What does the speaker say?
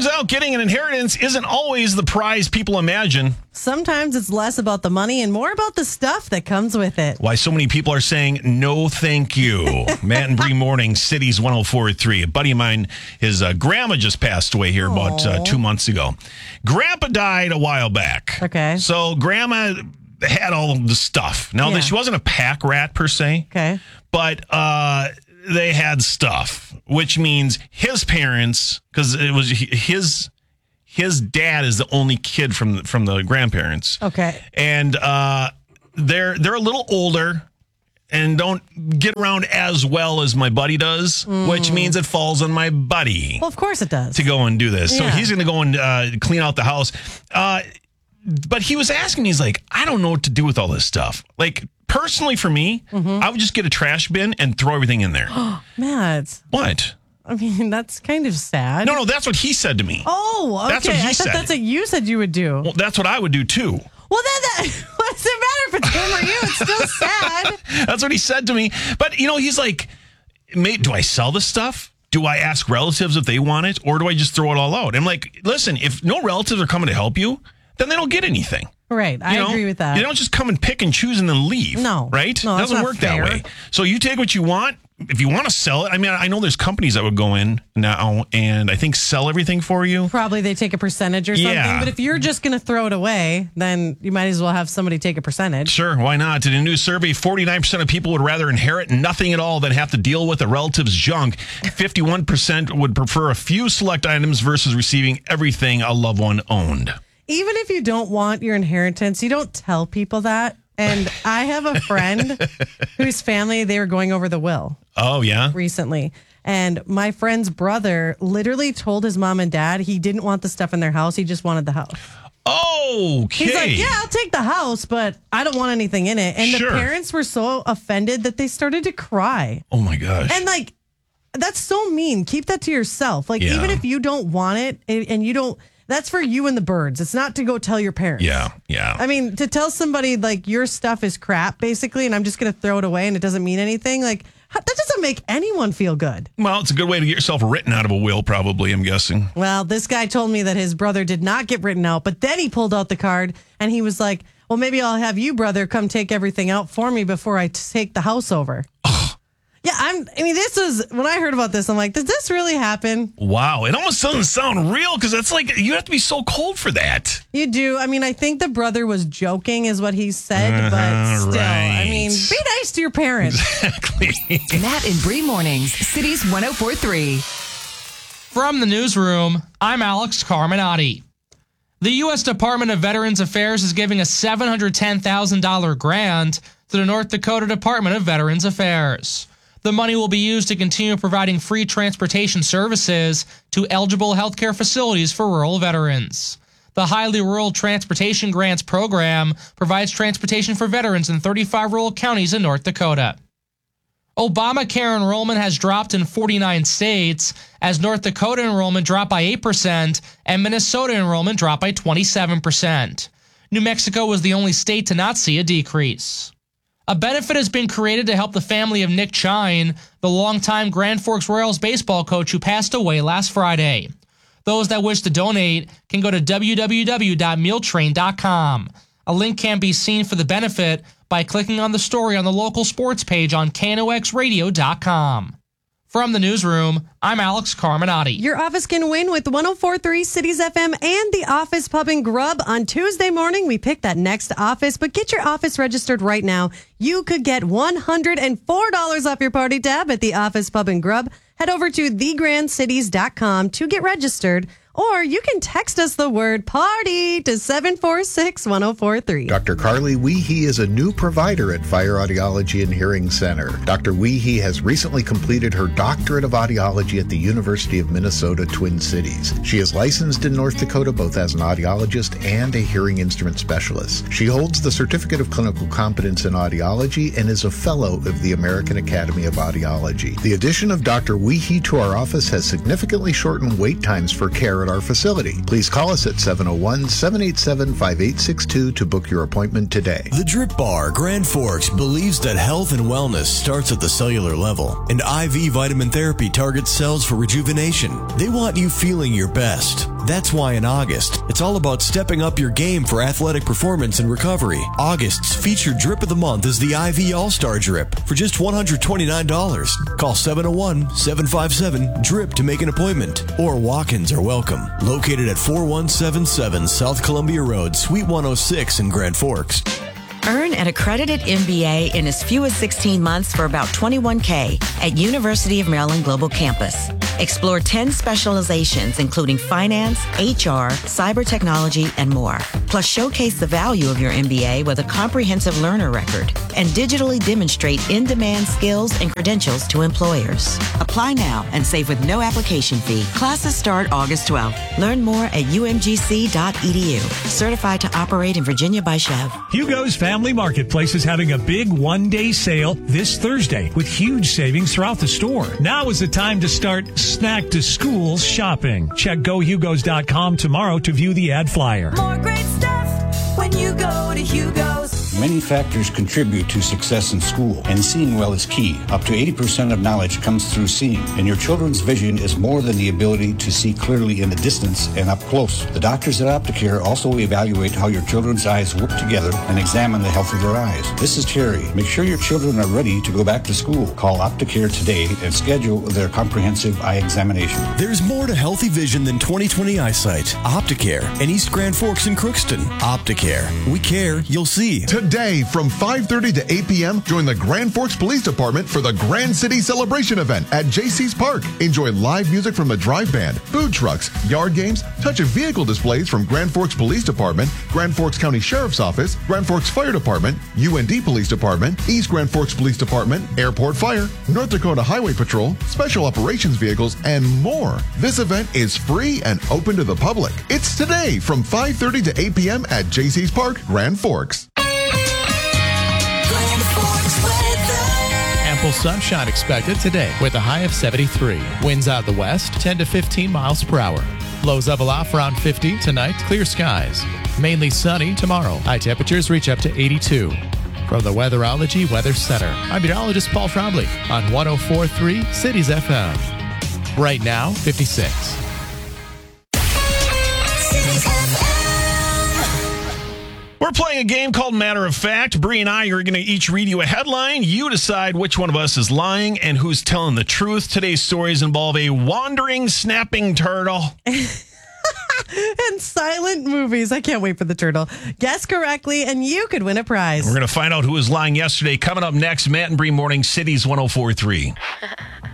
Turns out getting an inheritance isn't always the prize people imagine. Sometimes it's less about the money and more about the stuff that comes with it. Why so many people are saying no thank you. Matt and Bree Morning, Cities 104.3. A buddy of mine, his grandma just passed away here about 2 months ago. Grandpa died a while back. Okay. So grandma had all of the stuff. Now, she wasn't a pack rat per se. Okay. But they had stuff, which means his parents, because it was his dad is the only kid from the grandparents. Okay. And they're a little older and don't get around as well as my buddy does, which means it falls on my buddy. Well, of course it does. To go and do this. Yeah. So he's going to go and clean out the house. But he was asking me, he's like, I don't know what to do with all this stuff. Like, personally for me, I would just get a trash bin and throw everything in there. Matt. What? I mean, that's kind of sad. No, that's what he said to me. Oh, okay. That's what he I said. thought that's what you said you would do. Well, that's what I would do too. Well, then what does it matter if it's him or you? It's still sad. That's what he said to me. But, he's like, mate, do I sell this stuff? Do I ask relatives if they want it? Or do I just throw it all out? I'm like, listen, if no relatives are coming to help you, then they don't get anything. Right. I agree with that. You don't just come and pick and choose and then leave. No. Right? No, it doesn't work that way. So you take what you want. If you want to sell it, I mean, I know there's companies that would go in now and I think sell everything for you. Probably they take a percentage or something. Yeah. But if you're just going to throw it away, then you might as well have somebody take a percentage. Sure, why not? In a new survey, 49% of people would rather inherit nothing at all than have to deal with a relative's junk. 51% would prefer a few select items versus receiving everything a loved one owned. Even if you don't want your inheritance, you don't tell people that. And I have a friend whose family, they were going over the will. Oh, yeah? Recently. And my friend's brother literally told his mom and dad he didn't want the stuff in their house. He just wanted the house. Okay. He's like, yeah, I'll take the house, but I don't want anything in it. And the parents were so offended that they started to cry. Oh, my gosh. And like, that's so mean. Keep that to yourself. Like, even if you don't want it and you don't... That's for you and the birds. It's not to go tell your parents. Yeah. I mean, to tell somebody, like, your stuff is crap, basically, and I'm just going to throw it away and it doesn't mean anything, like, that doesn't make anyone feel good. Well, it's a good way to get yourself written out of a will, probably, I'm guessing. Well, this guy told me that his brother did not get written out, but then he pulled out the card, and he was like, well, maybe I'll have you, brother, come take everything out for me before I take the house over. Yeah, this is, when I heard about this, I'm like, did this really happen? Wow. It almost doesn't sound real because it's like, you have to be so cold for that. You do. I mean, I think the brother was joking is what he said, but still, right. I mean, be nice to your parents. Exactly. Matt and Bree Mornings, Cities 104.3. From the newsroom, I'm Alex Carminati. The U.S. Department of Veterans Affairs is giving a $710,000 grant to the North Dakota Department of Veterans Affairs. The money will be used to continue providing free transportation services to eligible healthcare facilities for rural veterans. The Highly Rural Transportation Grants Program provides transportation for veterans in 35 rural counties in North Dakota. Obamacare enrollment has dropped in 49 states, as North Dakota enrollment dropped by 8% and Minnesota enrollment dropped by 27%. New Mexico was the only state to not see a decrease. A benefit has been created to help the family of Nick Chine, the longtime Grand Forks Royals baseball coach who passed away last Friday. Those that wish to donate can go to www.mealtrain.com. A link can be seen for the benefit by clicking on the story on the local sports page on KNOXradio.com. From the newsroom, I'm Alex Carminati. Your office can win with 104.3 Cities FM and the Office Pub and Grub. On Tuesday morning, we pick that next office, but get your office registered right now. You could get $104 off your party tab at the Office Pub and Grub. Head over to thegrandcities.com to get registered, or you can text us the word party to 746-1043. Dr. Carly Weehee is a new provider at Fire Audiology and Hearing Center. Dr. Weehee has recently completed her doctorate of audiology at the University of Minnesota, Twin Cities. She is licensed in North Dakota both as an audiologist and a hearing instrument specialist. She holds the Certificate of Clinical Competence in Audiology and is a fellow of the American Academy of Audiology. The addition of Dr. Weehee to our office has significantly shortened wait times for care at our facility. Please call us at 701-787-5862 to book your appointment today. The Drip Bar Grand Forks believes that health and wellness starts at the cellular level, and IV vitamin therapy targets cells for rejuvenation. They want you feeling your best. That's why in August, it's all about stepping up your game for athletic performance and recovery. August's featured drip of the month is the IV All-Star Drip for just $129. Call 701-757-DRIP to make an appointment, or walk-ins are welcome. Located at 4177 South Columbia Road, Suite 106 in Grand Forks. Earn an accredited MBA in as few as 16 months for about $21K at University of Maryland Global Campus. Explore 10 specializations, including finance, HR, cyber technology, and more. Plus, showcase the value of your MBA with a comprehensive learner record and digitally demonstrate in-demand skills and credentials to employers. Apply now and save with no application fee. Classes start August 12th. Learn more at umgc.edu. Certified to operate in Virginia by Chev. Hugo's Family Marketplace is having a big one-day sale this Thursday with huge savings throughout the store. Now is the time to start snack to school shopping. Check GoHugos.com tomorrow to view the ad flyer. More great stuff when you go to Hugo's. Many factors contribute to success in school, and seeing well is key. Up to 80% of knowledge comes through seeing, and your children's vision is more than the ability to see clearly in the distance and up close. The doctors at Opticare also evaluate how your children's eyes work together and examine the health of their eyes. This is Terry. Make sure your children are ready to go back to school. Call Opticare today and schedule their comprehensive eye examination. There's more to healthy vision than 20/20 eyesight. Opticare in East Grand Forks and Crookston. Opticare. We care, you'll see. Today from 5:30 to 8 p.m., join the Grand Forks Police Department for the Grand City Celebration event at JC's Park. Enjoy live music from the Drive Band, food trucks, yard games, touch of vehicle displays from Grand Forks Police Department, Grand Forks County Sheriff's Office, Grand Forks Fire Department, UND Police Department, East Grand Forks Police Department, Airport Fire, North Dakota Highway Patrol, Special Operations Vehicles, and more. This event is free and open to the public. It's today from 5:30 to 8 p.m. at JC's Park, Grand Forks. Ample sunshine expected today with a high of 73. Winds out of the west, 10 to 15 miles per hour. Lows level off around 50 tonight, clear skies. Mainly sunny tomorrow. High temperatures reach up to 82. From the Weatherology Weather Center, I'm meteorologist Paul Trombley on 104.3 Cities FM. Right now, 56. We're playing a game called Matter of Fact. Bree and I are going to each read you a headline. You decide which one of us is lying and who's telling the truth. Today's stories involve a wandering, snapping turtle. And silent movies. I can't wait for the turtle. Guess correctly, and you could win a prize. We're going to find out who was lying yesterday. Coming up next, Matt and Bree Morning Cities 104.3.